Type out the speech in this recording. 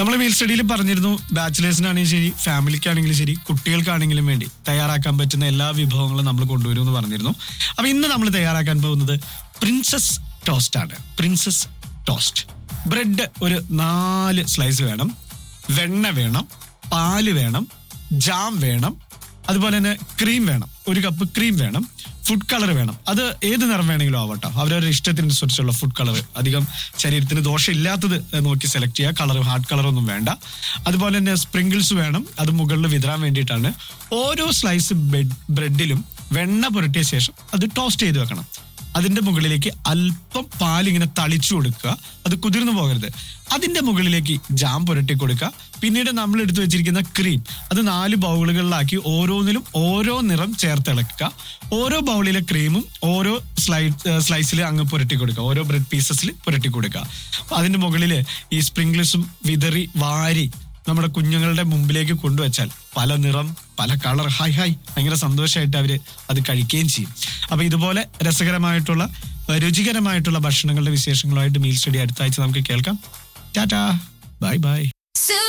നമ്മൾ മീൽ സ്റ്റഡിയിൽ പറഞ്ഞിരുന്നു, ബാച്ചിലേഴ്സിനാണെങ്കിലും ശരി, ഫാമിലിക്കാണെങ്കിലും ശരി, കുട്ടികൾക്കാണെങ്കിലും വേണ്ടി തയ്യാറാക്കാൻ പറ്റുന്ന എല്ലാ വിഭവങ്ങളും നമ്മൾ കൊണ്ടുവരും എന്ന് പറഞ്ഞിരുന്നു. അപ്പൊ ഇന്ന് നമ്മൾ തയ്യാറാക്കാൻ പോകുന്നത് പ്രിൻസസ് ടോസ്റ്റ് ആണ്. Princess toast. ബ്രെഡ് ഒരു 4 സ്ലൈസ് വേണം, വെണ്ണ വേണം, പാല് വേണം, ജാം വേണം, അതുപോലെ തന്നെ ക്രീം വേണം, 1 കപ്പ് ക്രീം വേണം, ഫുഡ് കളർ വേണം. അത് ഏത് നിറം വേണമെങ്കിലും ആവട്ടോ, അവരവരുടെ ഇഷ്ടത്തിനനുസരിച്ചുള്ള ഫുഡ് കളർ. അധികം ശരീരത്തിന് ദോഷമില്ലാത്തത് നോക്കി സെലക്ട് ചെയ്യുക. കളർ ഹാർഡ് കളറൊന്നും വേണ്ട. അതുപോലെ തന്നെ സ്പ്രിങ്കിൾസ് വേണം, അത് മുകളിൽ വിതറാൻ വേണ്ടിയിട്ടാണ്. ഓരോ സ്ലൈസ് ബ്രെഡിലും വെണ്ണ പുരട്ടിയ ശേഷം അത് ടോസ്റ്റ് ചെയ്ത് വെക്കണം. അതിന്റെ മുകളിലേക്ക് അല്പം പാലിങ്ങനെ തളിച്ചു കൊടുക്കുക, അത് കുതിർന്നു പോകരുത്. അതിന്റെ മുകളിലേക്ക് ജാം പുരട്ടി കൊടുക്കുക. പിന്നീട് നമ്മൾ എടുത്തു വെച്ചിരിക്കുന്ന ക്രീം അത് 4 ബൗളുകളിലാക്കി ഓരോന്നിലും ഓരോ നിറം ചേർത്തിളക്കുക. ഓരോ ബൗളിലെ ക്രീമും ഓരോ സ്ലൈസിൽ അങ്ങ് പുരട്ടി കൊടുക്കുക, ഓരോ ബ്രെഡ് പീസസിൽ പുരട്ടി കൊടുക്കുക. അതിന്റെ മുകളിൽ ഈ സ്പ്രിംഗ്ലസും വിതറി വാരി നമ്മുടെ കുഞ്ഞുങ്ങളുടെ മുമ്പിലേക്ക് കൊണ്ടുവച്ചാൽ പല നിറം, പല കളർ, ഹായ് ഭയങ്കര സന്തോഷമായിട്ട് അവര് അത് കഴിക്കുകയും ചെയ്യും. അപ്പൊ ഇതുപോലെ രസകരമായിട്ടുള്ള രുചികരമായിട്ടുള്ള ഭക്ഷണങ്ങളുടെ വിശേഷങ്ങളുമായിട്ട് മീൽ സ്റ്റഡി അടുത്ത ആഴ്ച നമുക്ക് കേൾക്കാം. Tata, bye bye.